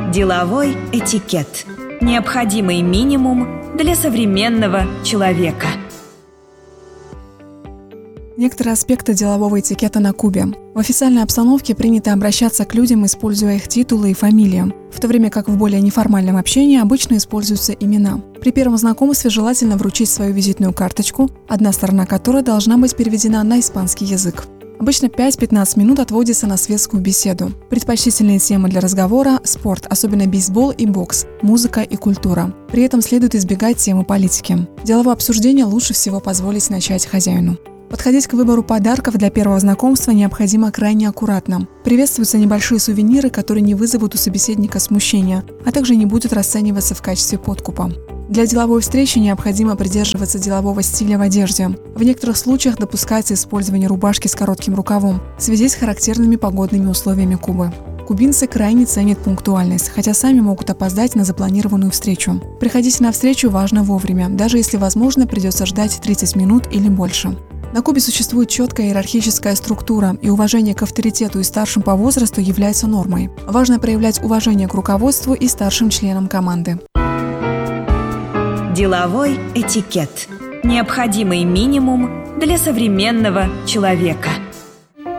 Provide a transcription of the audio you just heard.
Деловой этикет. Необходимый минимум для современного человека. Некоторые аспекты делового этикета на Кубе. В официальной обстановке принято обращаться к людям, используя их титулы и фамилии, в то время как в более неформальном общении обычно используются имена. При первом знакомстве желательно вручить свою визитную карточку, одна сторона которой должна быть переведена на испанский язык. Обычно 5-15 минут отводится на светскую беседу. Предпочтительные темы для разговора – спорт, особенно бейсбол и бокс, музыка и культура. При этом следует избегать темы политики. Деловое обсуждение лучше всего позволить начать хозяину. Подходить к выбору подарков для первого знакомства необходимо крайне аккуратно. Приветствуются небольшие сувениры, которые не вызовут у собеседника смущения, а также не будут расцениваться в качестве подкупа. Для деловой встречи необходимо придерживаться делового стиля в одежде. В некоторых случаях допускается использование рубашки с коротким рукавом в связи с характерными погодными условиями Кубы. Кубинцы крайне ценят пунктуальность, хотя сами могут опоздать на запланированную встречу. Приходите на встречу важно вовремя, даже если, возможно, придется ждать 30 минут или больше. На Кубе существует четкая иерархическая структура, и уважение к авторитету и старшим по возрасту является нормой. Важно проявлять уважение к руководству и старшим членам команды. Деловой этикет. Необходимый минимум для современного человека.